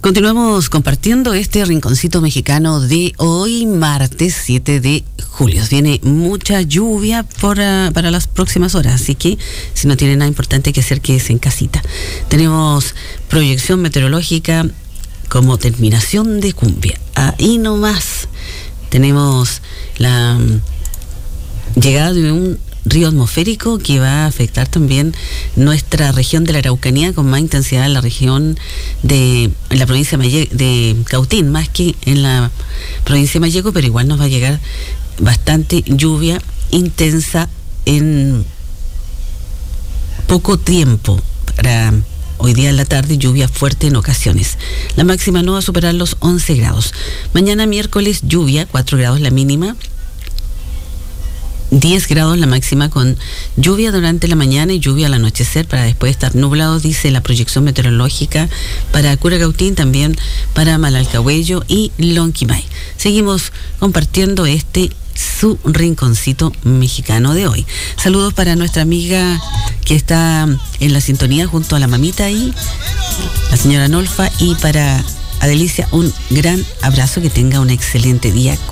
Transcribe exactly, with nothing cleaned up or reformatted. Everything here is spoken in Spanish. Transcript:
Continuamos compartiendo este rinconcito mexicano de hoy, martes siete de julio. Viene mucha lluvia por, uh, para las próximas horas, así que si no tiene nada importante que hacer, quédese en casita. Tenemos proyección meteorológica como terminación de cumbia. Ahí nomás tenemos la um, llegada de un río atmosférico que va a afectar también nuestra región de la Araucanía con más intensidad en la región de en la provincia de Cautín, más que en la provincia de Malleco, pero igual nos va a llegar bastante lluvia intensa en poco tiempo. Para hoy día en la tarde, lluvia fuerte en ocasiones. La máxima no va a superar los once grados. Mañana miércoles, lluvia, cuatro grados la mínima, diez grados la máxima, con lluvia durante la mañana y lluvia al anochecer para después estar nublado, dice la proyección meteorológica para Curacautín, también para Malalcahuello y Lonquimay. Seguimos compartiendo este su rinconcito mexicano de hoy. Saludos para nuestra amiga que está en la sintonía junto a la mamita y la señora Nolfa, y para Adelicia un gran abrazo, que tenga un excelente día.